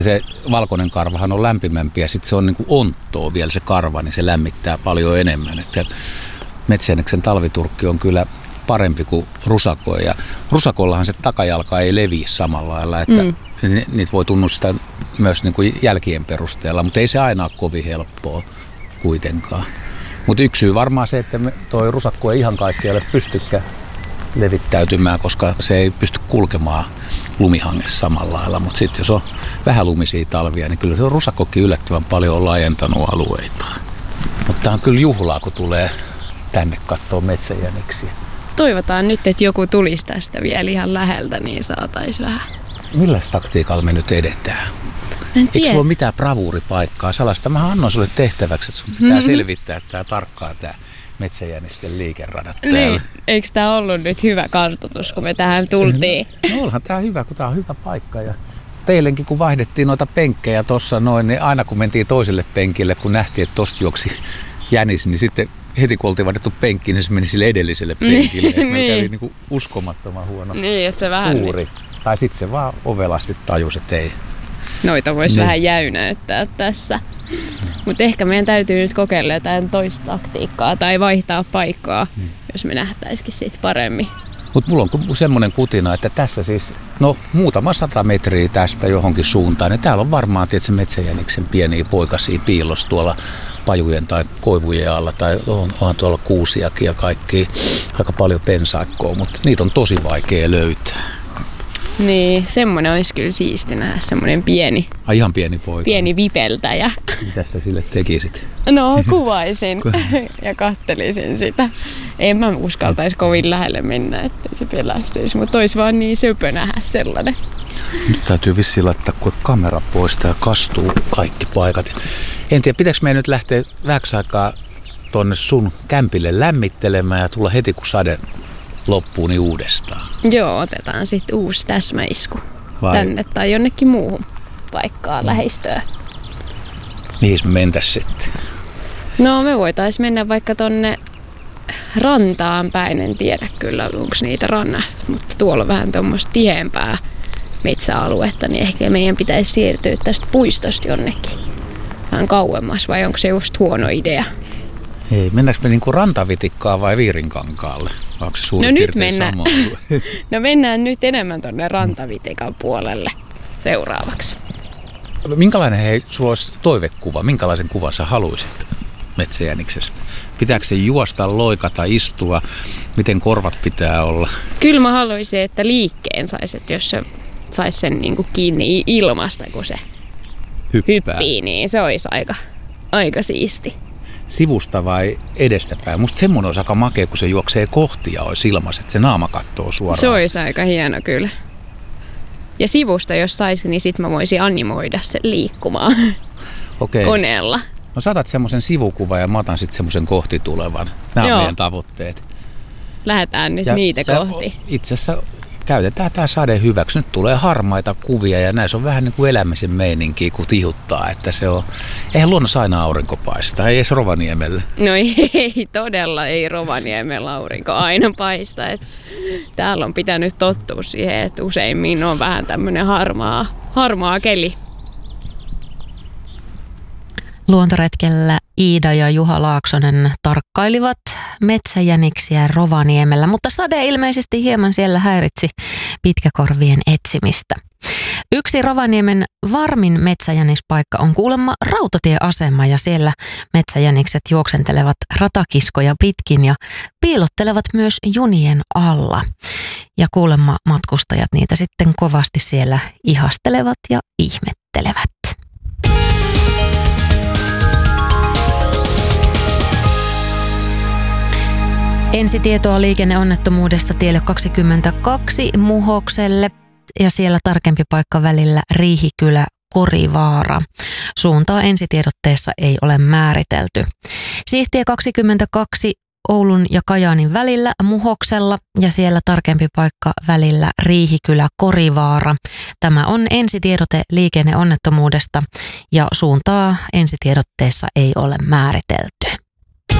Se valkoinen karvahan on lämpimämpi ja sitten se on niin kuin onttoa vielä se karva, niin se lämmittää paljon enemmän. Että metsäjäniksen talviturkki on kyllä parempi kuin rusako. Ja rusakollahan se takajalka ei leviä samalla lailla, että niitä voi tunnustaa myös niin kuin jälkien perusteella, mutta ei se aina ole kovin helppoa kuitenkaan. Mutta yksi syy varmaan se, että toi rusakko ei ihan kaikkialle pystykään levittäytymään, koska se ei pysty kulkemaan lumihangessa samalla lailla. Mutta sitten jos on vähän lumisia talvia, niin kyllä se on rusakkokin yllättävän paljon laajentanut alueitaan. Mutta tämä on kyllä juhlaa, kun tulee tänne katsoa metsäjäniksiä. Toivotaan nyt, että joku tulisi tästä vielä ihan läheltä, niin saataisiin vähän. Milläs taktiikalla me nyt edetään? Eikö sulla ole mitään bravuuripaikkaa? Sellaista mä annoin sulle tehtäväksi, että sun pitää selvittää tää tarkkaan tää metsäjänisten liikeradat täällä. Niin, eikö tää ollut nyt hyvä kartoitus, kun me tähän tultiin? No onhan tää hyvä, kun tää on hyvä paikka. Ja teillekin, kun vaihdettiin noita penkkejä tossa noin, niin aina kun mentiin toiselle penkille, kun nähtiin, että tosta juoksi jänis, niin sitten heti kun oltiin vaihdettu penkkiin, niin se meni sille edelliselle penkille. Että meillä kävi niinku uskomattoman huono että se vähän tuuri. Tai sitten se vaan ovelasti tajusi, että ei. Noita voisi vähän jäynäyttää tässä. Mutta ehkä meidän täytyy nyt kokeilla jotain toista taktiikkaa tai vaihtaa paikkaa, jos me nähtäisikin siitä paremmin. Mutta mulla on semmoinen kutina, että tässä siis, muutama 100 metriä tästä johonkin suuntaan. Ja täällä on varmaan tietysti metsäjäniksen pieniä poikasia piilossa tuolla pajujen tai koivujen alla. Tai onhan tuolla kuusiakin ja kaikki aika paljon pensaikkoa, mutta niitä on tosi vaikea löytää. Niin, semmoinen olisi kyllä siisti nähdä, semmoinen pieni. Ihan pieni poika. Pieni vipeltäjä. Mitäs sä sille tekisit? No, kuvaisin ja kattelisin sitä. En mä uskaltaisi kovin lähelle mennä, ettei se pelästyisi, mutta olisi vaan niin söpö nähdä sellainen. Nyt täytyy vissiin laittaa kamera pois ja kastuu kaikki paikat. En tiedä, pitääkö meidän nyt lähteä vähäksi aikaa tonne sun kämpille lämmittelemään ja tulla heti kun sade loppuu niin uudestaan? Joo, otetaan sitten uusi täsmäisku tänne tai jonnekin muuhun paikkaan lähistöön. Mihin me mentäis sitten? No me voitais mennä vaikka tonne rantaan päin, en tiedä kyllä onko niitä rannat, mutta tuolla on vähän tuommoista tiheämpää metsäaluetta, niin ehkä meidän pitäisi siirtyä tästä puistosta jonnekin vähän kauemmas, vai onko se just huono idea? Ei, mennäänkö me niinku rantavitikkaan vai Viirinkankaalle? Onko se suurin piirtein sama? No mennään nyt enemmän tonne rantavitikan puolelle seuraavaksi. Minkälainen sulla olisi toivekuva? Minkälaisen kuvan sä haluaisit metsäjäniksestä? Pitääkö se juosta, loikata, istua? Miten korvat pitää olla? Kyllä mä haluaisin, että liikkeen saisi, että jos se saisi sen niinku kiinni ilmasta, kun se hyppii, niin se olisi aika siisti. Sivusta vai edestäpäin? Musta semmoinen olisi aika makea, kun se juoksee kohti ja olisi ilmassa, että se naama kattoo suoraan. Se olisi aika hieno kyllä. Ja sivusta jos saisi, niin sit mä voisin animoida sen liikkumaan koneella. No saatat semmoisen sivukuvan ja mä otan sitten semmoisen kohti tulevan. Nämä on meidän tavoitteet. Lähdetään nyt niitä kohti. Itse asiassa käytetään tämä sade hyväksi. Nyt tulee harmaita kuvia ja näissä on vähän niin kuin elämisen meininkiä, kun tihuttaa. Että se on, eihän luonnossa aina aurinko paistaa, ei edes Rovaniemellä. No ei todella, ei Rovaniemellä aurinko aina paista. Täällä on pitänyt tottua siihen, että useimmin on vähän tämmöinen harmaa keli. Luontoretkellä Iida ja Juha Laaksonen tarkkailivat metsäjäniksiä Rovaniemellä, mutta sade ilmeisesti hieman siellä häiritsi pitkäkorvien etsimistä. Yksi Rovaniemen varmin metsäjänispaikka on kuulemma rautatieasema ja siellä metsäjänikset juoksentelevat ratakiskoja pitkin ja piilottelevat myös junien alla. Ja kuulemma matkustajat niitä sitten kovasti siellä ihastelevat ja ihmettelevät. Ensitietoa liikenneonnettomuudesta tielle 22 Muhokselle ja siellä tarkempi paikka välillä Riihikylä-Korivaara. Suuntaa ensitiedotteessa ei ole määritelty. Siis tie 22 Oulun ja Kajaanin välillä Muhoksella ja siellä tarkempi paikka välillä Riihikylä-Korivaara. Tämä on ensitiedote liikenneonnettomuudesta ja suuntaa ensitiedotteessa ei ole määritelty.